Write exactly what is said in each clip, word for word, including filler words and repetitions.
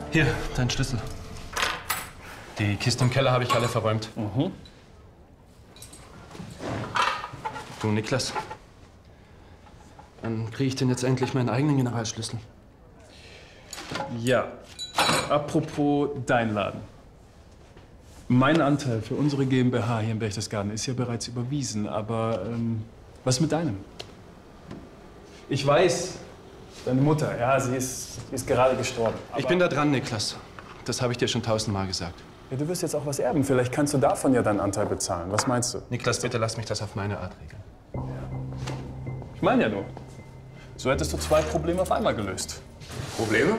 Hier, dein Schlüssel. Die Kisten im Keller habe ich alle verräumt. Mhm. Du, Niklas. Wann kriege ich denn jetzt endlich meinen eigenen Generalschlüssel? Ja, apropos dein Laden. Mein Anteil für unsere GmbH hier im Berchtesgaden ist ja bereits überwiesen, aber ähm, was mit deinem? Ich weiß, deine Mutter, ja, sie ist, sie ist gerade gestorben. Ich bin da dran, Niklas. Das habe ich dir schon tausendmal gesagt. Ja, du wirst jetzt auch was erben. Vielleicht kannst du davon ja deinen Anteil bezahlen. Was meinst du? Niklas, bitte lass mich das auf meine Art regeln. Ich meine ja nur, so hättest du zwei Probleme auf einmal gelöst. Probleme?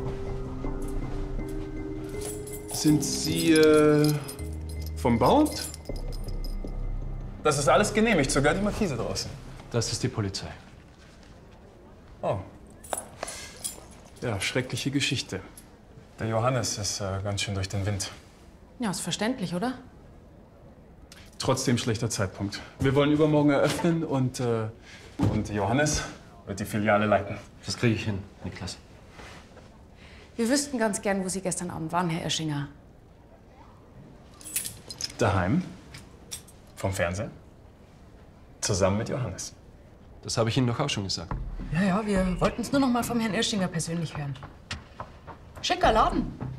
Sind Sie äh, vom Bauamt? Das ist alles genehmigt, sogar die Markise draußen. Das ist die Polizei. Oh. Ja, schreckliche Geschichte. Der Johannes ist äh, ganz schön durch den Wind. Ja, ist verständlich, oder? Trotzdem schlechter Zeitpunkt. Wir wollen übermorgen eröffnen und, äh, und Johannes wird die Filiale leiten. Das kriege ich hin, Niklas. Wir wüssten ganz gern, wo Sie gestern Abend waren, Herr Ischinger. Daheim. Vom Fernseher. Zusammen mit Johannes. Das habe ich Ihnen doch auch schon gesagt. Ja, ja, wir wollten es nur noch mal vom Herrn Ischinger persönlich hören. Schicker Laden.